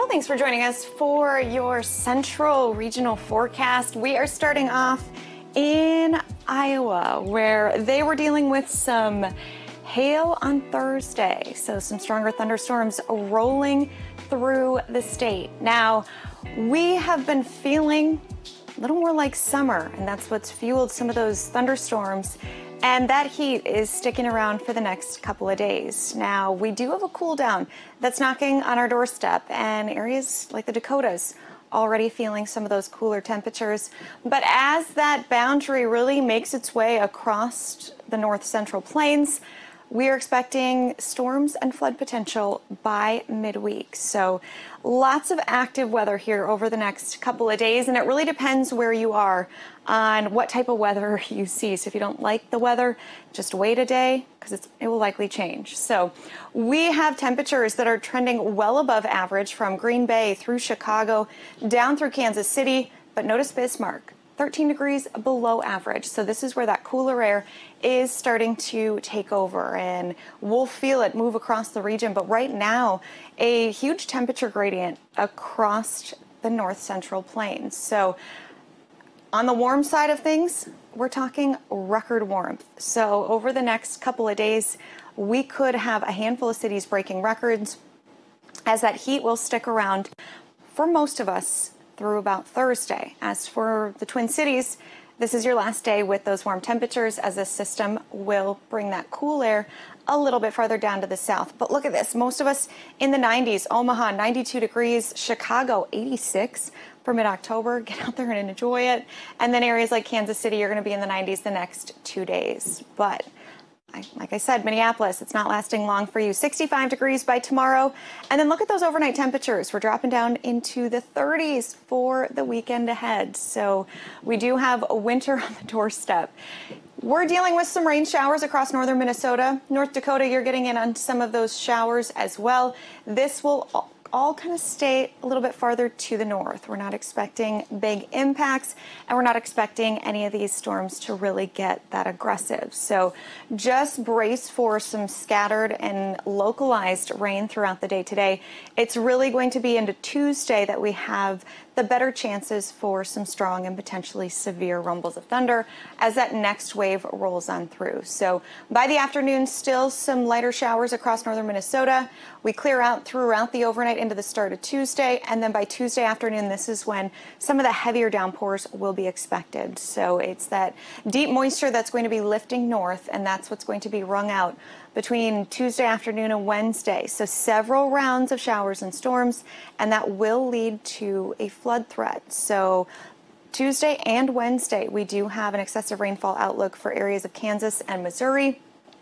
Thanks for joining us for your central regional forecast. We are starting off in Iowa, where they were dealing with some hail on Thursday. So some stronger thunderstorms rolling through the state. Now, we have been feeling a little more like summer, and that's what's fueled some of those thunderstorms. And that heat is sticking around for the next couple of days. Now, we do have a cool down that's knocking on our doorstep, and areas like the Dakotas already feeling some of those cooler temperatures. But as that boundary really makes its way across the north central plains, we are expecting storms and flood potential by midweek. So lots of active weather here over the next couple of days, and it really depends where you are on what type of weather you see. So if you don't like the weather, just wait a day because it will likely change. So we have temperatures that are trending well above average from Green Bay through Chicago, down through Kansas City, but notice Bismarck, 13 degrees below average. So this is where that cooler air is starting to take over, and we'll feel it move across the region. But right now, a huge temperature gradient across the north central plains. So on the warm side of things, we're talking record warmth. So over the next couple of days, we could have a handful of cities breaking records, as that heat will stick around for most of us through about Thursday. As for the Twin Cities, this is your last day with those warm temperatures, as this system will bring that cool air a little bit farther down to the south. But look at this, most of us in the 90s, Omaha 92 degrees, Chicago 86 for mid-October. Get out there and enjoy it. And then areas like Kansas City are going to be in the 90s the next 2 days. But like I said, Minneapolis, it's not lasting long for you. 65 degrees by tomorrow. And then look at those overnight temperatures. We're dropping down into the 30s for the weekend ahead. So we do have a winter on the doorstep. We're dealing with some rain showers across northern Minnesota. North Dakota, you're getting in on some of those showers as well. This will all kind of stay a little bit farther to the north. We're not expecting big impacts, and we're not expecting any of these storms to really get that aggressive. So just brace for some scattered and localized rain throughout the day today. It's really going to be into Tuesday that we have the better chances for some strong and potentially severe rumbles of thunder as that next wave rolls on through. So by the afternoon, still some lighter showers across northern Minnesota. We clear out throughout the overnight into the start of Tuesday, and then by Tuesday afternoon, this is when some of the heavier downpours will be expected. So it's that deep moisture that's going to be lifting north, and that's what's going to be wrung out between Tuesday afternoon and Wednesday. So several rounds of showers and storms, and that will lead to a flood threat. So Tuesday and Wednesday, we do have an excessive rainfall outlook for areas of Kansas and Missouri.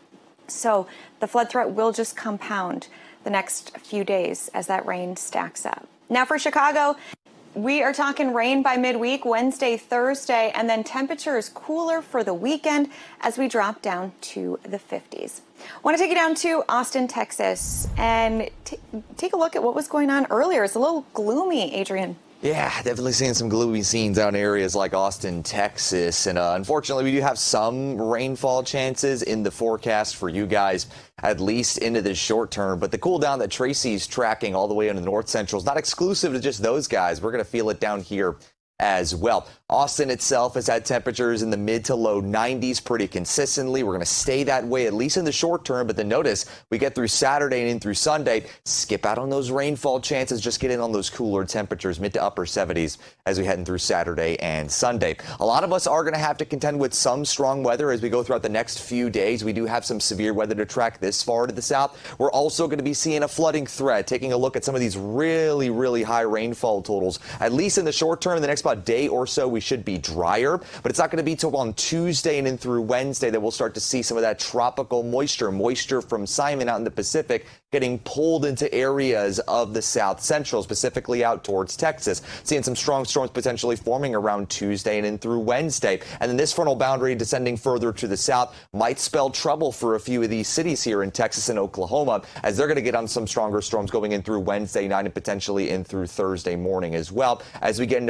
So the flood threat will just compound the next few days as that rain stacks up. Now for Chicago, we are talking rain by midweek, Wednesday, Thursday, and then temperatures cooler for the weekend as we drop down to the 50s. I want to take you down to Austin, Texas, and take a look at what was going on earlier. It's a little gloomy, Adrian. Yeah, definitely seeing some gloomy scenes out in areas like Austin, Texas. And unfortunately, we do have some rainfall chances in the forecast for you guys, at least into the short term. But the cool down that Tracy's tracking all the way into the north central is not exclusive to just those guys. We're going to feel it down here as well. Austin itself has had temperatures in the mid to low 90s pretty consistently. We're going to stay that way, at least in the short term. But then notice we get through Saturday and in through Sunday, skip out on those rainfall chances, just get in on those cooler temperatures, mid to upper 70s as we head in through Saturday and Sunday. A lot of us are going to have to contend with some strong weather as we go throughout the next few days. We do have some severe weather to track this far to the south. We're also going to be seeing a flooding threat, taking a look at some of these really, really high rainfall totals, at least in the short term. In the next about day or so, we should be drier, but it's not going to be till on Tuesday and in through Wednesday that we'll start to see some of that tropical moisture from Simon out in the Pacific getting pulled into areas of the south central, specifically out towards Texas. Seeing some strong storms potentially forming around Tuesday and in through Wednesday. And then this frontal boundary descending further to the south might spell trouble for a few of these cities here in Texas and Oklahoma, as they're going to get on some stronger storms going in through Wednesday night and potentially in through Thursday morning as well. As we get into Friday,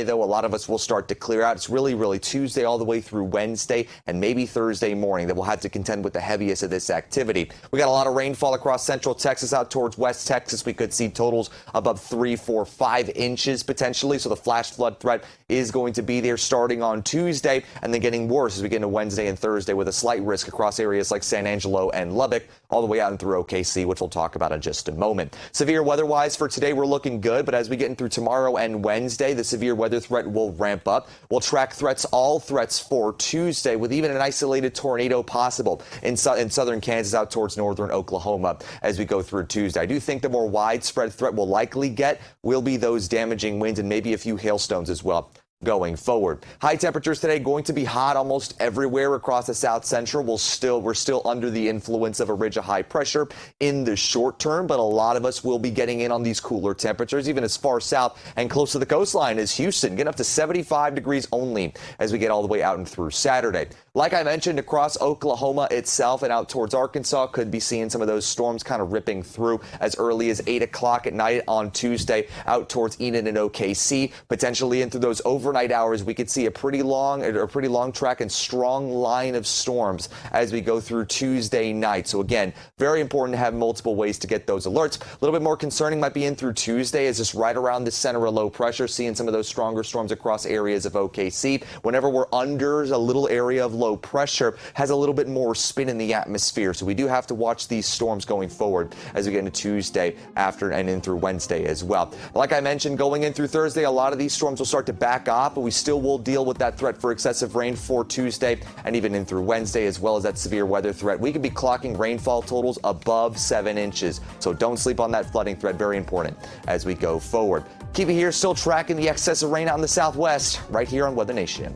Tuesday, though, a lot of us will start to clear out. It's really Tuesday all the way through Wednesday and maybe Thursday morning that we'll have to contend with the heaviest of this activity. We got a lot of rainfall across central Texas out towards West Texas. We could see totals above 3, 4, 5 inches potentially. So the flash flood threat is going to be there starting on Tuesday and then getting worse as we get into Wednesday and Thursday with a slight risk across areas like San Angelo and Lubbock all the way out and through OKC, which we'll talk about in just a moment. Severe weather-wise for today, we're looking good, but as we get in through tomorrow and Wednesday, the severe weather threat will ramp up. We'll track all threats for Tuesday with even an isolated tornado possible in southern Kansas out towards northern Oklahoma as we go through Tuesday. I do think the more widespread threat we'll likely get will be those damaging winds and maybe a few hailstones as well going forward. High temperatures today going to be hot almost everywhere across the south central. We're still under the influence of a ridge of high pressure in the short term, but a lot of us will be getting in on these cooler temperatures, even as far south and close to the coastline as Houston, getting up to 75 degrees only as we get all the way out and through Saturday. Like I mentioned, across Oklahoma itself and out towards Arkansas, could be seeing some of those storms kind of ripping through as early as 8 o'clock at night on Tuesday out towards Enid and OKC. Potentially into those overnight hours, we could see a pretty long track and strong line of storms as we go through Tuesday night. So again, very important to have multiple ways to get those alerts. A little bit more concerning might be in through Tuesday is just right around the center of low pressure, seeing some of those stronger storms across areas of OKC. Whenever we're under a little area of low pressure, has a little bit more spin in the atmosphere. So we do have to watch these storms going forward as we get into Tuesday after and in through Wednesday as well. Like I mentioned, going in through Thursday, a lot of these storms will start to back off, but we still will deal with that threat for excessive rain for Tuesday and even in through Wednesday, as well as that severe weather threat. We could be clocking rainfall totals above 7 inches. So don't sleep on that flooding threat. Very important as we go forward. Keep it here, still tracking the excess of rain out in the southwest right here on Weather Nation.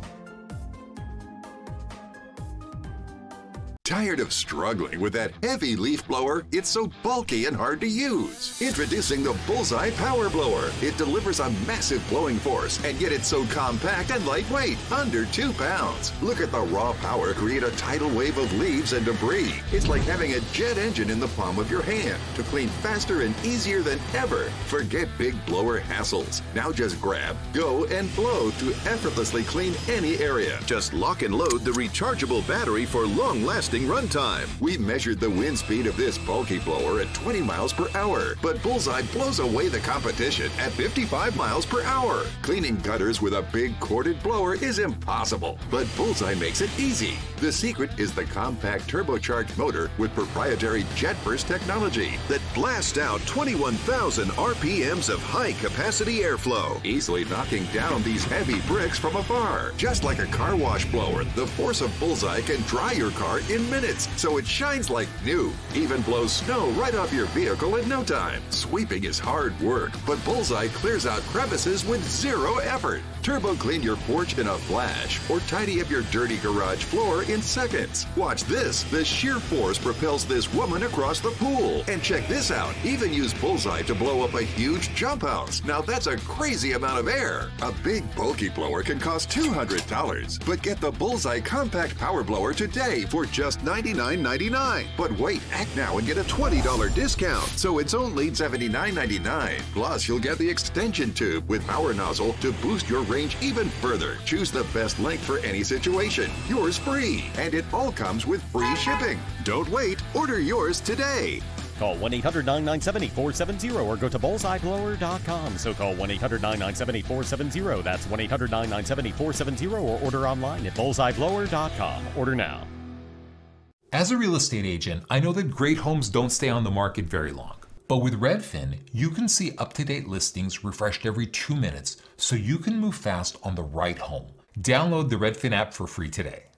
Tired of struggling with that heavy leaf blower? It's so bulky and hard to use. Introducing the Bullseye Power Blower. It delivers a massive blowing force, and yet it's so compact and lightweight, under 2 pounds. Look at the raw power create a tidal wave of leaves and debris. It's like having a jet engine in the palm of your hand to clean faster and easier than ever. Forget big blower hassles. Now just grab, go, and blow to effortlessly clean any area. Just lock and load the rechargeable battery for long-lasting runtime. We measured the wind speed of this bulky blower at 20 miles per hour, but Bullseye blows away the competition at 55 miles per hour. Cleaning gutters with a big corded blower is impossible, but Bullseye makes it easy. The secret is the compact turbocharged motor with proprietary jet burst technology that blasts out 21,000 RPMs of high-capacity airflow, easily knocking down these heavy bricks from afar. Just like a car wash blower, the force of Bullseye can dry your car in minutes, so it shines like new. Even blows snow right off your vehicle in no time. Sweeping is hard work, but Bullseye clears out crevices with zero effort. Turbo clean your porch in a flash, or tidy up your dirty garage floor in seconds. Watch this. The sheer force propels this woman across the pool. And check this out. Even use Bullseye to blow up a huge jump house. Now that's a crazy amount of air. A big bulky blower can cost $200, but get the Bullseye Compact Power Blower today for just $99.99. But wait, act now and get a $20 discount. So it's only $79.99. Plus, you'll get the extension tube with power nozzle to boost your range even further. Choose the best length for any situation. Yours free. And it all comes with free shipping. Don't wait. Order yours today. Call 1-800-997-8470 or go to bullseyeblower.com. So call 1-800-997-8470. That's 1-800-997-8470 or order online at bullseyeblower.com. Order now. As a real estate agent, I know that great homes don't stay on the market very long. But with Redfin, you can see up-to-date listings refreshed every 2 minutes, so you can move fast on the right home. Download the Redfin app for free today.